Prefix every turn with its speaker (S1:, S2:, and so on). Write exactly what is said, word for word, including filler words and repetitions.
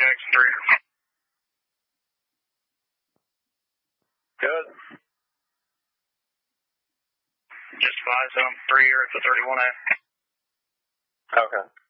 S1: Jackson three.
S2: Good.
S1: Just five, seven, three here at the thirty-one A.
S2: Okay.